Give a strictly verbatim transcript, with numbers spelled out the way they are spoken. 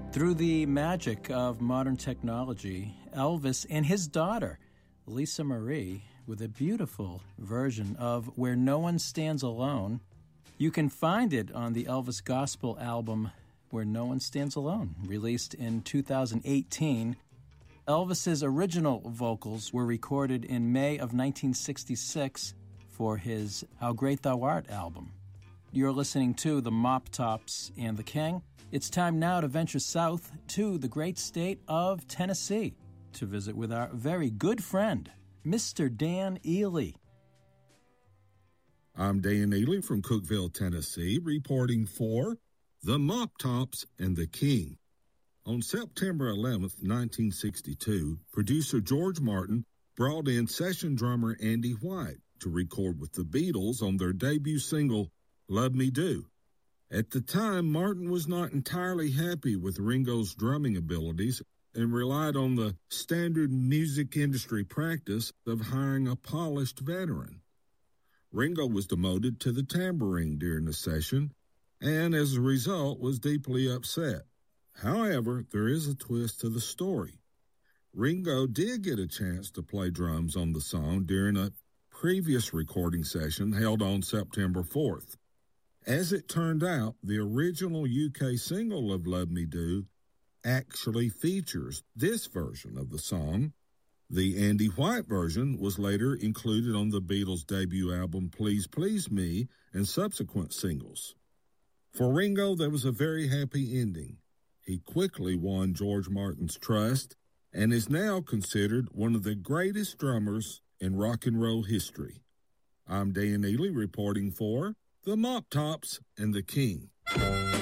Through the magic of modern technology, Elvis and his daughter, Lisa Marie, with a beautiful version of Where No One Stands Alone. You can find it on the Elvis Gospel album Where No One Stands Alone, released in two thousand eighteen. Elvis's original vocals were recorded in May of nineteen sixty-six for his How Great Thou Art album. You're listening to the Mop Tops and the King. It's time now to venture south to the great state of Tennessee to visit with our very good friend, Mister Dan Ely. I'm Dan Ely from Cookeville, Tennessee, reporting for the Mop Tops and the King. On September eleventh, nineteen sixty-two, producer George Martin brought in session drummer Andy White to record with the Beatles on their debut single, Love Me Do. At the time, Martin was not entirely happy with Ringo's drumming abilities and relied on the standard music industry practice of hiring a polished veteran. Ringo was demoted to the tambourine during the session and, as a result, was deeply upset. However, there is a twist to the story. Ringo did get a chance to play drums on the song during a previous recording session held on September fourth. As it turned out, the original U K single of Love Me Do actually features this version of the song. The Andy White version was later included on the Beatles' debut album Please Please Me and subsequent singles. For Ringo, there was a very happy ending. He quickly won George Martin's trust and is now considered one of the greatest drummers in rock and roll history. I'm Dan Ely reporting for the Mop Tops and the King.